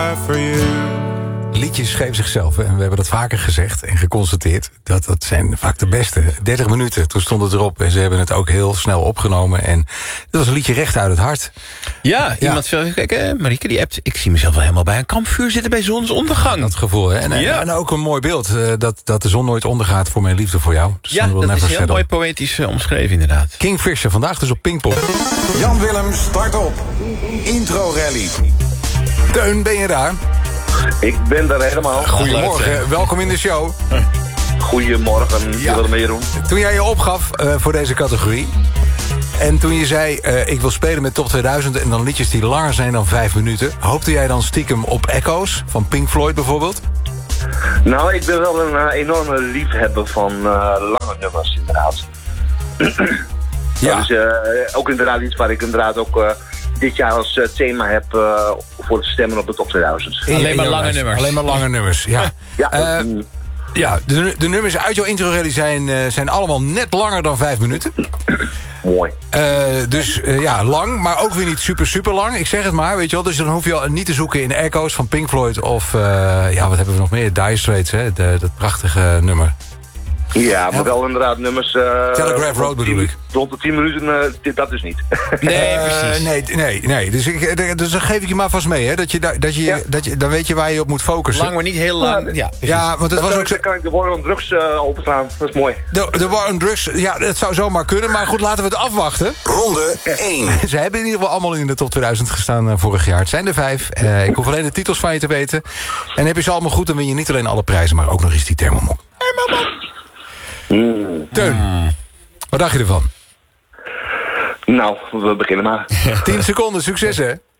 Liedjes schreef zichzelf, hè? En we hebben dat vaker gezegd en geconstateerd. Dat zijn vaak de beste. 30 minuten, toen stond het erop. En ze hebben het ook heel snel opgenomen. En dat was een liedje recht uit het hart. Ja, iemand zei, kijk, Marieke die appt, ik zie mezelf wel helemaal bij een kampvuur zitten bij zonsondergang. Dat gevoel, hè? En ook een mooi beeld. Dat de zon nooit ondergaat voor mijn liefde voor jou. Ja, dat is heel mooi poëtisch omschreven inderdaad. Kingfisher, vandaag dus op Pinkpop. Jan Willem, start op. Intro Rally. Teun, ben je daar? Ik ben daar helemaal. Goedemorgen, welkom in de show. Goedemorgen, Willem en Jeroen. Toen jij je opgaf voor deze categorie... en toen je zei, ik wil spelen met Top 2000... en dan liedjes die langer zijn dan 5 minuten... hoopte jij dan stiekem op Echo's, van Pink Floyd bijvoorbeeld? Nou, ik ben wel een enorme liefhebber van lange nummers, inderdaad. Ja. Dat is ook inderdaad iets waar ik inderdaad ook... dit jaar als thema heb voor het stemmen op de Top 2000. Alleen maar lange nummers. Alleen maar lange nummers, ja. Ja, De nummers uit jouw intro-rally zijn allemaal net langer dan 5 minuten. mooi. Dus lang, maar ook weer niet super lang. Ik zeg het maar, weet je wel. Dus dan hoef je al niet te zoeken in Echo's van Pink Floyd... of, wat hebben we nog meer? Dire Straits, hè? Dat prachtige nummer. Ja, maar wel inderdaad nummers... Telegraph Road bedoel ik. Rond de 10 minuten, dat dus niet. Nee, precies. Nee. Dus dan geef ik je maar vast mee, hè. Dan weet je waar je op moet focussen. Lang, maar niet heel lang. Ja, want het was ook zo... Dan kan ik de War on Drugs openslaan. Dat is mooi. De War on Drugs, ja, dat zou zomaar kunnen. Maar goed, laten we het afwachten. Ronde 1. Ze hebben in ieder geval allemaal in de top 2000 gestaan vorig jaar. Het zijn er 5. Ik hoef alleen de titels van je te weten. En heb je ze allemaal goed, dan win je niet alleen alle prijzen... maar ook nog eens die Thermomok. Teun, wat dacht je ervan? Nou, we beginnen maar. 10 seconden, succes hè?